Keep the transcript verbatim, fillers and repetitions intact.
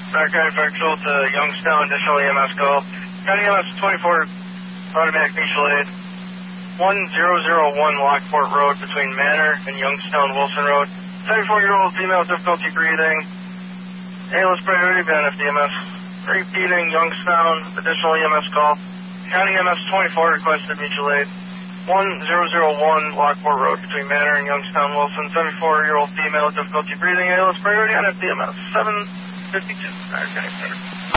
Dark County Federal to Youngstown, additional E M S call. County E M S twenty-four, automatic mutual aid. one zero zero one Lockport Road between Manor and Youngstown Wilson Road. seventy-four-year-old female, difficulty breathing. A L S priority, B N F D M S. Repeating, Youngstown, additional E M S call. County E M S twenty-four requested mutual aid. one zero zero one Lockport Road between Manor and Youngstown Wilson. seventy-four-year-old female, difficulty breathing. A L S priority, N F D M S. seven fifty-two. Dark County Federal.